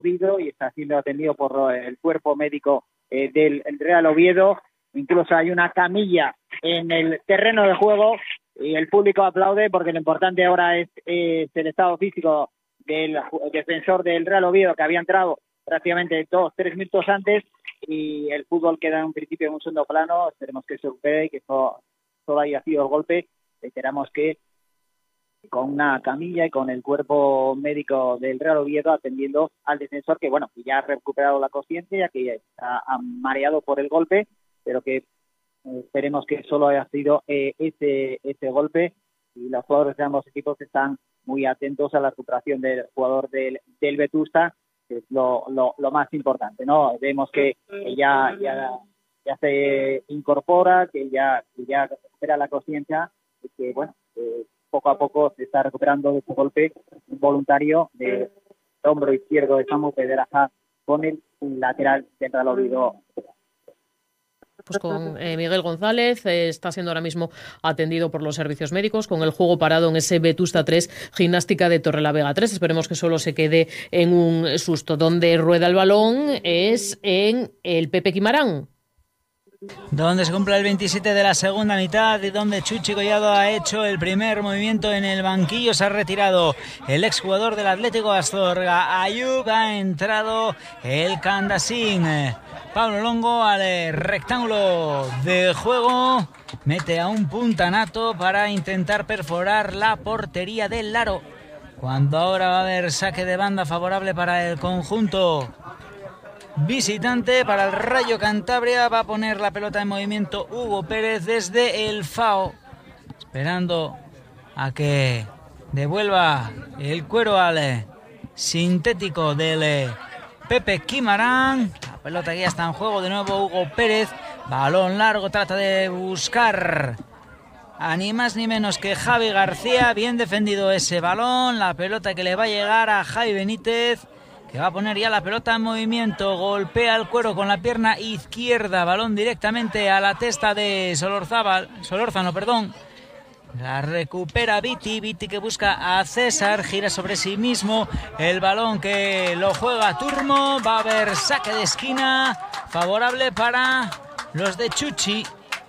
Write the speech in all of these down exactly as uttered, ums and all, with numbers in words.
Oviedo y está siendo atendido por el cuerpo médico eh, del Real Oviedo. Incluso hay una camilla en el terreno de juego y el público aplaude porque lo importante ahora es, es el estado físico del defensor del Real Oviedo, que había entrado prácticamente dos, tres minutos antes, y el fútbol queda en un principio en un segundo plano. Esperemos que se recupere y que solo, solo haya sido el golpe. Esperamos que con una camilla y con el cuerpo médico del Real Oviedo atendiendo al defensor, que bueno, ya ha recuperado la conciencia, que está mareado por el golpe, pero que eh, esperemos que solo haya sido eh, ese, ese golpe, y los jugadores de ambos equipos están muy atentos a la recuperación del jugador del, del Vetusta, que es lo, lo, lo más importante, ¿no? Vemos que ya, ya, ya se incorpora, que ya, que ya recupera la conciencia, y que bueno, eh, poco a poco se está recuperando de ese golpe involuntario del hombro izquierdo de Samu Pedraja con el lateral del Real Oviedo. Pues con eh, Miguel González eh, está siendo ahora mismo atendido por los servicios médicos con el juego parado en ese Vetusta tres, Gimnástica de Torrelavega tres. Esperemos que solo se quede en un susto. Donde rueda el balón es en el Pepe Quimarán, donde se cumple el veintisiete de la segunda mitad y donde Chuchi Collado ha hecho el primer movimiento en el banquillo. Se ha retirado el exjugador del Atlético Astorga, Ayub, ha entrado el Candasín. Pablo Longo al rectángulo de juego, mete a un puntanato para intentar perforar la portería del Laro, cuando ahora va a haber saque de banda favorable para el conjunto visitante. Para el Rayo Cantabria va a poner la pelota en movimiento Hugo Pérez desde el Fao, esperando a que devuelva el cuero al sintético del Pepe Quimarán. La pelota que ya está en juego, de nuevo Hugo Pérez, balón largo, trata de buscar a ni más ni menos que Javi García. Bien defendido ese balón, la pelota que le va a llegar a Javi Benítez, que va a poner ya la pelota en movimiento, golpea el cuero con la pierna izquierda, balón directamente a la testa de Solorzábal, Solórzano, perdón. La recupera Viti, Viti que busca a César, gira sobre sí mismo, el balón que lo juega Turmo, va a haber saque de esquina favorable para los de Chuchi.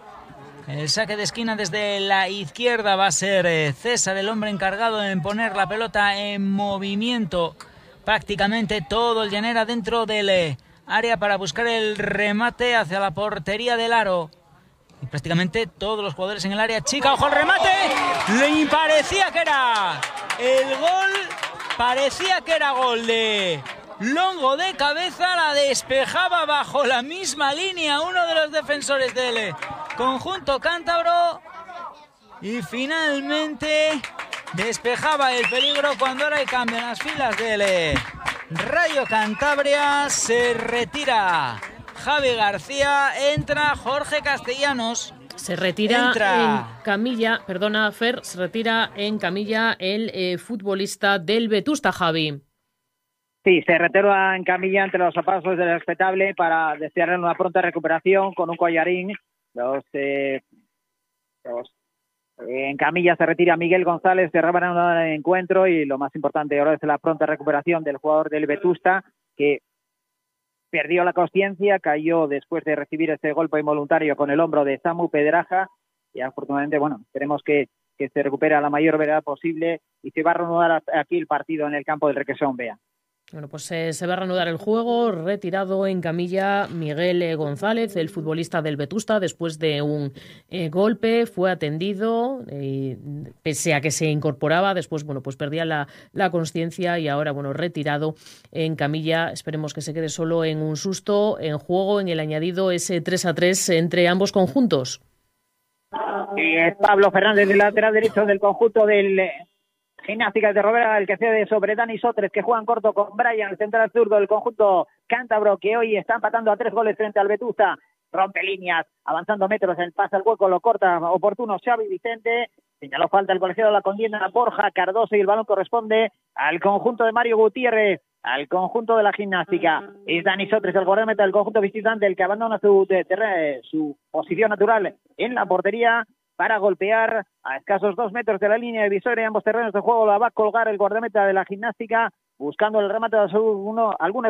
El saque de esquina desde la izquierda va a ser César, el hombre encargado en poner la pelota en movimiento. Prácticamente todo el Llanera dentro del área para buscar el remate hacia la portería del Aro. Y prácticamente todos los jugadores en el área chica. ¡Ojo al remate! Le parecía que era el gol, parecía que era gol de Longo de cabeza. La despejaba bajo la misma línea uno de los defensores del conjunto cántabro. Y finalmente despejaba el peligro cuando ahora hay cambio en las filas del Rayo Cantabria. Se retira Javi García, entra Jorge Castellanos. Se retira entra en camilla, perdona Fer, se retira en camilla el eh, futbolista del Vetusta, Javi. Sí, se retira en camilla entre los zapatos del respetable para desearle una pronta recuperación con un collarín. Los, eh, los En camilla se retira Miguel González, cerraba el encuentro, y lo más importante ahora es la pronta recuperación del jugador del Vetusta, que perdió la conciencia, cayó después de recibir este golpe involuntario con el hombro de Samu Pedraja, y afortunadamente, bueno, esperemos que, que se recupere a la mayor brevedad posible y se va a reanudar aquí el partido en el campo del Requesón Bea. Bueno, pues eh, se va a reanudar el juego, retirado en camilla Miguel eh, González, el futbolista del Vetusta, después de un eh, golpe, fue atendido, eh, pese a que se incorporaba, después, bueno, pues perdía la, la consciencia y ahora, bueno, retirado en camilla. Esperemos que se quede solo en un susto. En juego, en el añadido, ese tres a tres entre ambos conjuntos. Y es Pablo Fernández, del lateral derecho del conjunto del Gimnástica de Rovera, el que cede sobre Dani Sotres, que juegan corto con Brian, el central zurdo del conjunto cántabro, que hoy está empatando a tres goles frente al Vetusta. Rompe líneas, avanzando metros, el pase al hueco, lo corta oportuno Xavi Vicente. Señaló falta el colegiado de la contienda Borja Cardoso, y el balón corresponde al conjunto de Mario Gutiérrez, al conjunto de la Gimnástica. Es Dani Sotres, el guardameta del conjunto visitante, el que abandona su, terreno, su posición natural en la portería para golpear a escasos dos metros de la línea divisoria en ambos terrenos de juego. La va a colgar el guardameta de la Gimnástica, buscando el remate de alguno, alguna